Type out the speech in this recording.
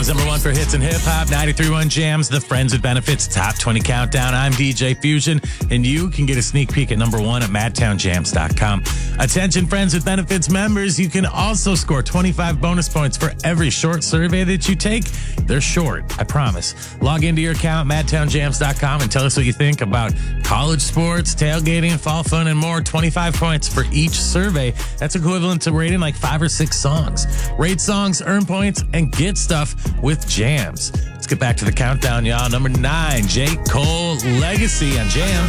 Number one for hits and hip hop, 93.1 Jams, the Friends with Benefits Top 20 Countdown. I'm DJ Fusion, and you can get a sneak peek at number one at madtownjams.com. Attention, Friends with Benefits members, you can also score 25 bonus points for every short survey that you take. They're short, I promise. Log into your account, madtownjams.com, and tell us what you think about college sports, tailgating, fall fun, and more. 25 points for each survey. That's equivalent to rating like 5 or 6 songs. Rate songs, earn points, and get stuff with Jams. Let's get back to the countdown, y'all. Number 9, J. Cole, Legacy on Jams.